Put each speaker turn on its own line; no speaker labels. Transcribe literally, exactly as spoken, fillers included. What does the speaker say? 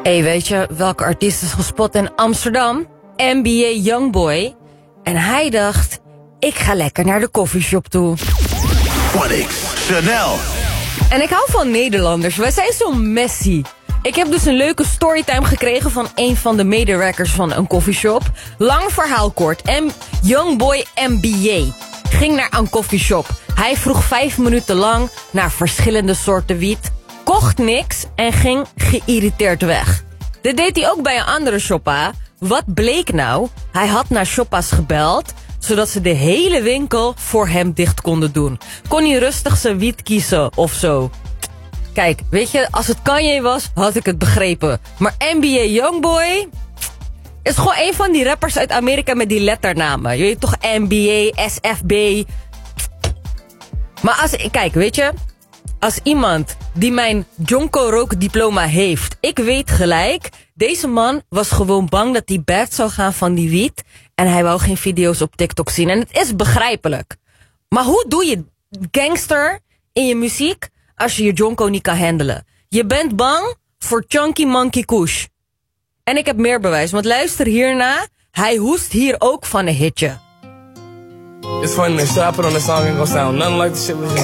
Hey, weet je welke artiest is gespot in Amsterdam? N B A Youngboy. En hij dacht, ik ga lekker naar de koffieshop toe.
Onyx, Chanel.
En ik hou van Nederlanders, wij zijn zo messy. Ik heb dus een leuke storytime gekregen van een van de medewerkers van een koffieshop. Lang verhaal kort, M- Youngboy N B A ging naar een koffieshop. Hij vroeg vijf minuten lang naar verschillende soorten wiet, kocht niks en ging geïrriteerd weg. Dit deed hij ook bij een andere shoppa. Wat bleek nou? Hij had naar shoppa's gebeld, zodat ze de hele winkel voor hem dicht konden doen. Kon hij rustig zijn wiet kiezen of zo. Kijk, weet je, als het Kanye was, had ik het begrepen. Maar N B A Youngboy is gewoon een van die rappers uit Amerika met die letternamen. Je weet toch, N B A, S F B. Maar als, kijk, weet je, als iemand die mijn Jonko rookdiploma heeft, ik weet gelijk, deze man was gewoon bang dat hij bad zou gaan van die wiet. En hij wou geen video's op TikTok zien. En het is begrijpelijk. Maar hoe doe je gangster in je muziek als je je Jonko niet kan handelen? Je bent bang voor Chunky Monkey Kush. En ik heb meer bewijs, want luister hierna. Hij hoest hier ook van een hitje.
It's funny, the shit I put on the song ain't gonna sound nothing like the shit we just